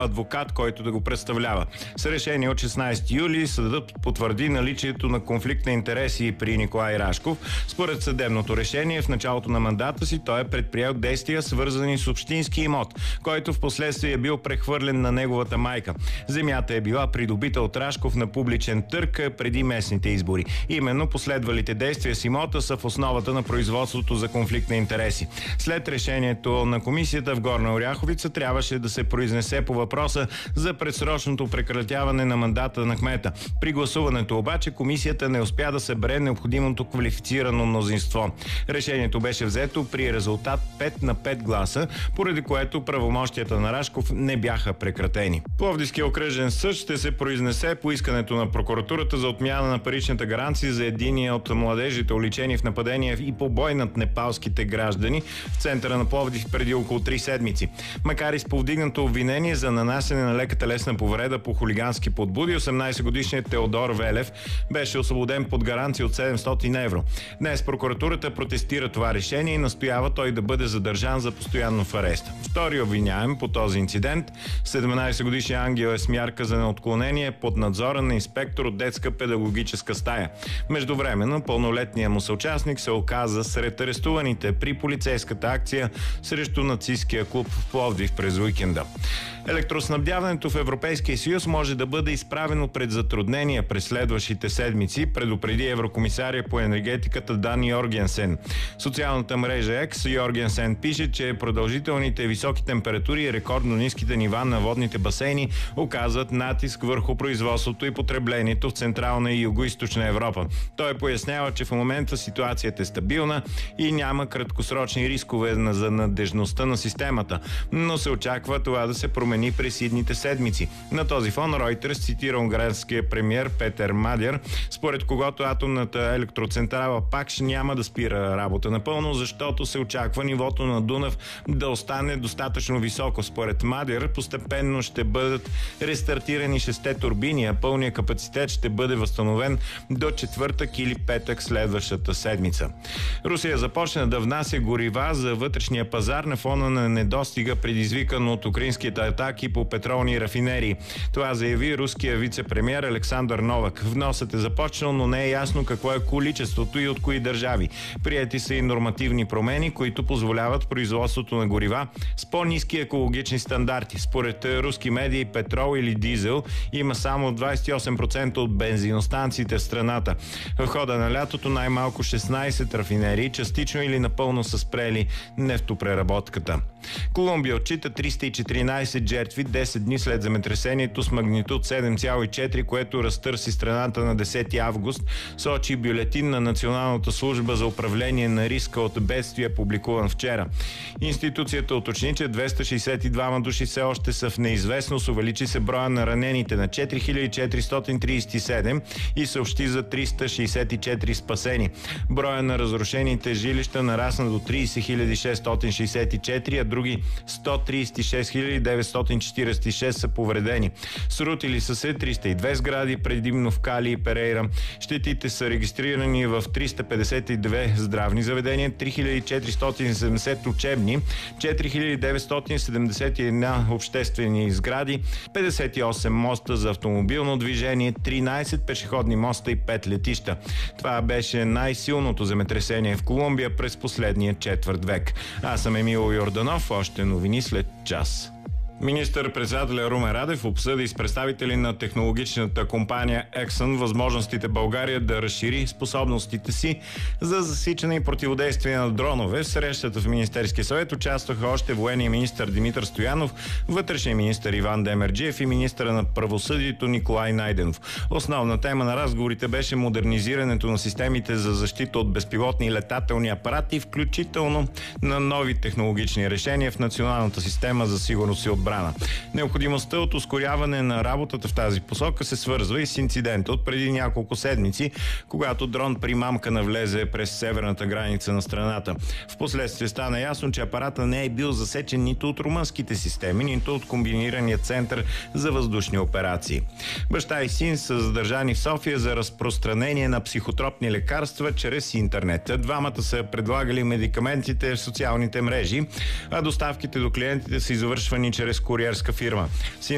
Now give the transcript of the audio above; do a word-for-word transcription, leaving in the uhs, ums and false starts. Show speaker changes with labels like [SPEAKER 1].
[SPEAKER 1] адвокат, който да го представлява. С решение от шестнадесети юли съдът потвърди наличието на конфликт на интереси при Николай Рашков. Според съдебното решение в началото на мандата си той е предприел действия, свързани с общински имот, който в последствие е бил прехвърлен на неговата майка. Земята е била придобита от Рашков на публичен търг преди местните избори. Именно последвалите действия с имота са в основата на производството за конфликт на интереси. След решението на комисията в Горна Оряховица трябваше да се произнесе по въпроса за предсрочното прекратяване на мандата на кмета. При гласуването обаче комисията не успя да събере необходимото квалифицирано мнозинство. Решението беше взето при резултат пет на пет гласа, поради което правомощията на Рашков не бяха прекратени. Пловдивския окръжен съд ще се произнесе по искането на прокуратурата за отмяна на паричната гаранция за единия от младежите, уличени в нападение и побой над непалските граждани в центъра на Пловдив преди около три седмици. Макар и с повдигнато обвинение за нанасене на лека телесна повреда по хулигански подбуди, осемнадесетгодишният Теодор Велев беше освободен под гаранция от седемстотин евро. Днес прокуратурата протестира това решение и настоява той да бъде задържан за постоянно в арест. Втори обвиняем по този инцидент, седемнадесетгодишният Ангел, е с мярка за неотклонение под надзора на инспектор от детска педагогическа стая. Междувременно пълнолетният му съучастник се оказа сред арестуваните при полицейската акция срещу нацистския клуб в Пловдив през уикенда. Електроснабдяването в Европейския съюз може да бъде изправено пред затруднения през следващите седмици, предупреди еврокомисария по енергетиката Дан Йоргенсен. Социалната мрежа X Йоргенсен пише, че продължителните високи температури и рекордно ниските нива на водните басейни оказват натиск върху производството и потреблението в Централна и Югоизточна Европа. Той пояснява, че в момента ситуацията е стабилна и няма краткосрочни рискове за надежността на системата, но се очаква това да се промени през идните седмици. На този фон Reuters цитира унгарския премиер Петер Мадер, според когото атомната електроцентрала пак ще няма да спира работа напълно, защото се очаква нивото на Дунав да остане достатъчно високо. Според Мадер постепенно ще бъдат рестартирани шесте турбини, а пълният капацитет ще бъде възстановен до четвъртък или петък следващата седмица. Русия започна да внася горива за вътрешния пазар на фона на недостига, предизвикан от украинските атаки по петролни рафинерии. Това заяви руския вице-премиер Александър Новак. Вносът е започнал, но не е ясно какво е количеството и от кои държави. Приети са и нормативни промени, които позволяват производството на горива с по-ниски екологични стандарти. Според руски медии, петрол или дизел има само двадесет и осем процента от бензиностанциите в страната. В хода на лятото най-малко шестнадесет рафинерии частично или напълно са спрели нефтопреработката. Колумбия отчита триста и четиринадесет жертви десет дни след земетресението с магнитуд седем цяло и четири, което разтърси страната на десети август, сочи бюлетин на Националната служба за управление на риска от бедствия, публикуван вчера. Институцията уточни, че двеста шестдесет и двама души все още са в неизвестност, увеличи се броя на ранените на четири хиляди четиристотин тридесет и седем и съобщи за триста шестдесет и четири спасени. Броя на разрушените жилища нарасна до тридесет хиляди шестстотин шестдесет и четири, а други сто тридесет и шест хиляди деветстотин четиридесет и шест са повредени. Срутили са се триста и две сгради, предимно в Кали и Перейра. Щетите са регистрирани в триста петдесет и две здравни заведения, три хиляди четиристотин и седемдесет учебни, четири хиляди деветстотин седемдесет и една обществени сгради, петдесет и осем моста за автомобилно движение, тринадесет пешеходни моста и пет летища. Това беше най-силното земетресение в Колумбия през последния четвърт век. Аз съм Емил Йорданов, още новини след час. Министър-председателя Румен Радев обсъди с представители на технологичната компания Exxon възможностите България да разшири способностите си за засичане и противодействие на дронове. В срещата в Министерския съвет участваха още военния министър Димитър Стоянов, вътрешния министър Иван Демерджиев и министъра на правосъдието Николай Найденов. Основна тема на разговорите беше модернизирането на системите за защита от безпилотни летателни апарати, включително на нови технологични решения в националната система за сигурност и отбрана. Необходимостта от ускоряване на работата в тази посока се свързва и с инцидента от преди няколко седмици, когато дрон примамка навлезе през северната граница на страната. Впоследствие стана ясно, че апарата не е бил засечен нито от румънските системи, нито от комбинирания център за въздушни операции. Баща и син са задържани в София за разпространение на психотропни лекарства чрез интернет. Двамата са предлагали медикаментите в социалните мрежи, а доставките до клиентите са извършвани чрез куриерска фирма.